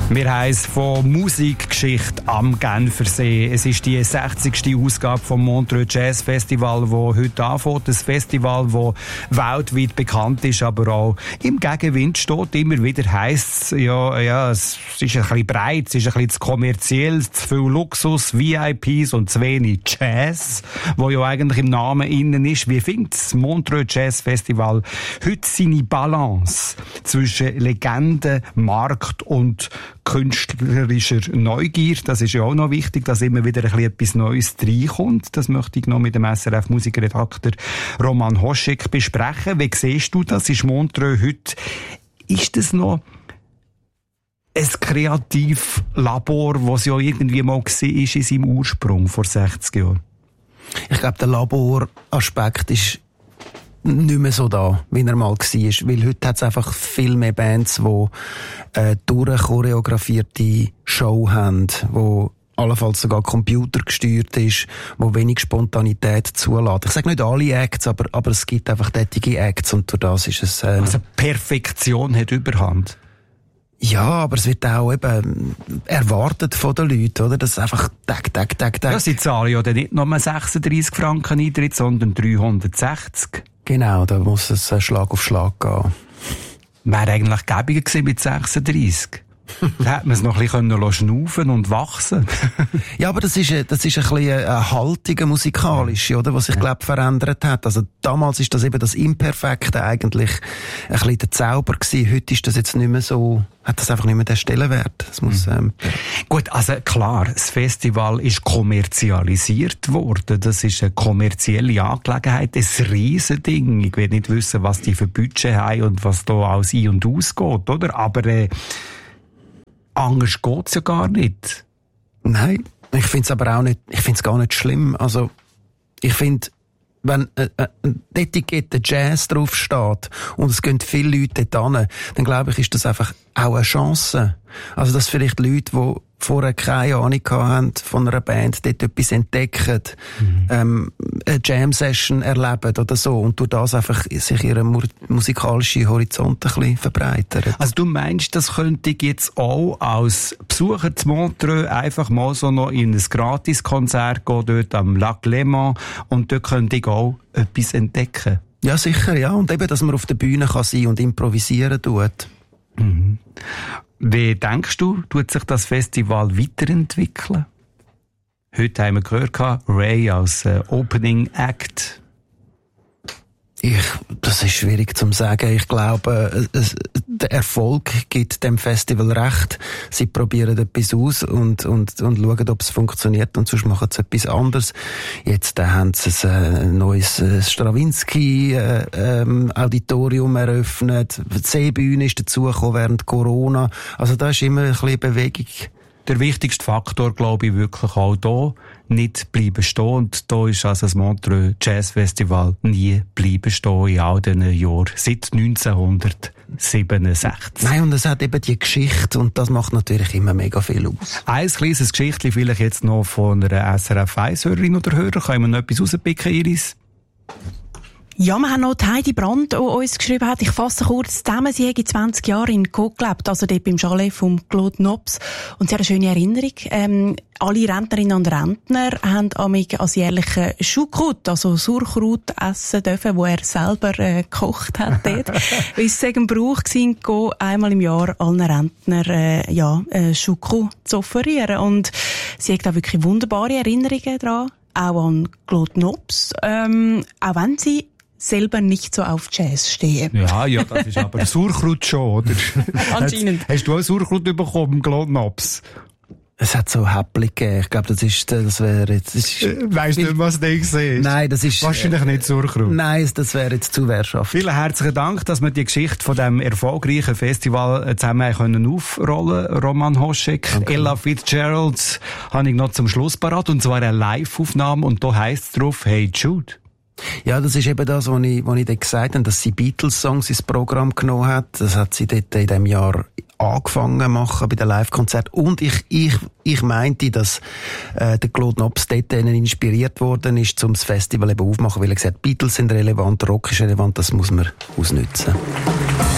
Wir haben es von Musikgeschichte am Genfersee. Es ist die 60. Ausgabe vom Montreux Jazz Festival, das heute anfängt. Ein Festival, das weltweit bekannt ist, aber auch im Gegenwind steht. Immer wieder heisst es, ja, es ist ein bisschen breit, es ist ein bisschen zu kommerziell, zu viel Luxus, VIPs und zu wenig Jazz, wo ja eigentlich im Namen innen ist. Wie findet das Montreux Jazz Festival heute seine Balance zwischen Legende, Markt und künstlerischer Neugier? Das ist ja auch noch wichtig, dass immer wieder ein bisschen etwas Neues reinkommt. Das möchte ich noch mit dem SRF-Musikredakteur Roman Hoschek besprechen. Wie siehst du das? Ist Montreux heute, ist das noch ein Kreativlabor, das ja irgendwie mal war in seinem Ursprung vor 60 Jahren? Ich glaube, der Laboraspekt ist nicht mehr so da, wie er mal war. Weil heute hat es einfach viel mehr Bands, die durchchoreografierte Show haben, die allenfalls sogar computergesteuert ist, wo wenig Spontanität zulässt. Ich sage nicht alle Acts, aber es gibt einfach tätige Acts und durch das ist es... Also Perfektion hat Überhand. Ja, aber es wird auch eben erwartet von den Leuten, oder? Das ist einfach Tag. Ja, sie zahlen ja dann nicht nur 36 Franken Eintritt, sondern 360. Genau, da muss es Schlag auf Schlag gehen. Wäre eigentlich gäbiger gewesen mit 36. Da hätte man es noch ein bisschen schnaufen und wachsen. Ja, aber das ist ein bisschen eine Haltung musikalische, oder? Was sich, glaube ich, verändert hat. Also damals ist das eben das Imperfekte eigentlich ein bisschen der Zauber gewesen. Heute ist das jetzt nicht mehr so, hat das einfach nicht mehr den Stellenwert. Das muss, Gut, also klar, das Festival ist kommerzialisiert worden. Das ist eine kommerzielle Angelegenheit, ein Riesending. Ich will nicht wissen, was die für Budget haben und was da alles ein- und ausgeht, oder? Aber, anders geht's ja gar nicht. Nein, ich find's aber auch nicht, ich find's gar nicht schlimm. Also, ich find, wenn eine Etikette Jazz drauf steht und es gehen viele Leute dort hin, dann glaube ich, ist das einfach auch eine Chance. Also, dass vielleicht Leute, die vorher keine Ahnung haben von einer Band, dort etwas entdecken, eine Jam-Session erleben oder so und durch das einfach sich ihre musikalischen Horizont ein bisschen verbreitern. Also du meinst, das könnte ich jetzt auch als Besucher zu Montreux einfach mal so noch in ein Gratiskonzert gehen, dort am Lac Léman, und dort könnte ich auch etwas entdecken? Ja, sicher, ja. Und eben, dass man auf der Bühne kann sein und improvisieren tut. Mhm. Wie denkst du, tut sich das Festival weiterentwickeln? Heute haben wir gehört, Ray als Opening Act. Das ist schwierig zu sagen. Ich glaube, der Erfolg gibt dem Festival recht. Sie probieren etwas aus und schauen, ob es funktioniert, und sonst machen sie etwas anderes. Jetzt haben sie ein neues Stravinsky-Auditorium eröffnet. Die Seebühne ist dazugekommen während Corona. Also da ist immer ein bisschen Bewegung. Der wichtigste Faktor, glaube ich, wirklich auch hier, nicht bleiben stehen. Und da ist also das Montreux Jazz Festival nie bleiben stehen in all diesen Jahren. Seit 1967. Nein, und es hat eben die Geschichte, und das macht natürlich immer mega viel aus. Ein kleines Geschichtchen vielleicht jetzt noch von einer SRF-1-Hörerin oder Hörer. Können wir noch etwas rauspicken, Iris? Ja, wir haben noch Heidi Brandt, die uns geschrieben hat. Ich fasse kurz zusammen. Sie hat 20 Jahre in Co gelebt, also dort beim Chalet vom Claude Nobs. Und sie hat eine schöne Erinnerung. Alle Rentnerinnen und Rentner haben als jährlichen Choucroute, also Sauerkraut, essen dürfen, wo er selber gekocht hat dort. Weil es ein Brauch war, einmal im Jahr allen Rentnern Choucroute zu offerieren. Und sie hat da wirklich wunderbare Erinnerungen dran. Auch an Claude Nobs. Auch wenn sie selber nicht so auf Jazz stehen. Ja, das ist aber Sauerkraut schon, oder? Anscheinend. Hast du auch Sauerkraut bekommen, Claude Nobs? Es hat so Häppchen gegeben. Ich glaube, das wäre jetzt... Weisst du nicht, was du siehst? Nein, das ist... Wahrscheinlich nicht Sauerkraut. Nein, das wäre jetzt zu Wehrschaft. Vielen herzlichen Dank, dass wir die Geschichte von diesem erfolgreichen Festival zusammen können aufrollen, Roman Hoschek. Danke. Ella Fitzgerald habe ich noch zum Schluss parat, und zwar eine Live-Aufnahme, und da heisst es drauf, Hey Jude. Ja, das ist eben das, was ich dort gesagt habe, dass sie Beatles-Songs ins Programm genommen hat. Das hat sie dort in diesem Jahr angefangen zu machen bei den Live-Konzerten. Und ich meinte, dass der Claude Nobs dort inspiriert worden ist, um das Festival eben aufzumachen, weil er gesagt hat, Beatles sind relevant, Rock ist relevant, das muss man ausnutzen.